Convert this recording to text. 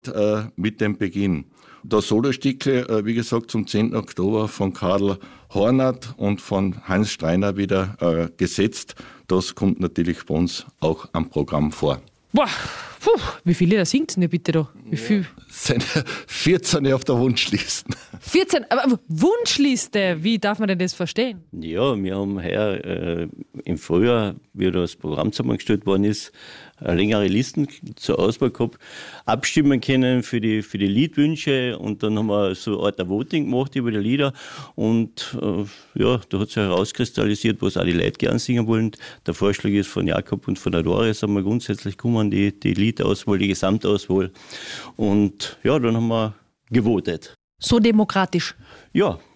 mit dem Beginn. Das Solostückle, wie gesagt, zum 10. Oktober von Karl Hornert und von Hans Streiner wieder gesetzt. Das kommt natürlich bei uns auch am Programm vor. Boah, wie viele da singt denn bitte da? Wie viel? Sind 14 auf der Wunschliste. 14, aber Wunschliste, wie darf man denn das verstehen? Ja, wir haben heuer im Frühjahr, wie das Programm zusammengestellt worden ist, längere Listen zur Auswahl gehabt, abstimmen können für die Liedwünsche und dann haben wir so eine Art Voting gemacht über die Lieder und da hat sich herauskristallisiert, was auch die Leute gerne singen wollen. Der Vorschlag ist von Jakob und von der Doris, haben wir grundsätzlich gekommen, die Liedauswahl, die Gesamtauswahl und ja, dann haben wir gewotet. So demokratisch? Ja,